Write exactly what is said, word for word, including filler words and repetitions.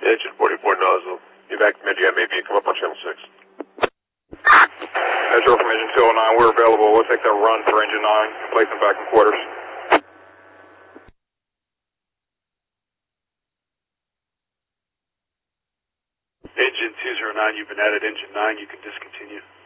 Engine forty-four nozzle. Evac command, you have maybe come up on channel six. Metro from engine two oh nine, we're available. We'll take that run for engine nine and place them back in quarters. Engine two oh nine, you've been added. Engine nine, you can discontinue.